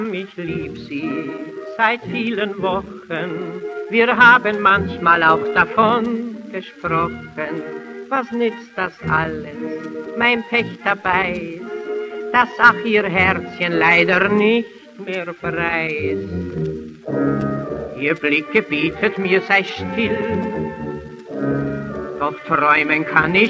Ich lieb sie seit vielen Wochen, wir haben manchmal auch davon gesprochen. Was nützt das alles, mein Pech dabei ist, dass auch ihr Herzchen leider nicht mehr frei ist. Ihr Blick gebietet mir, sei still, doch träumen kann ich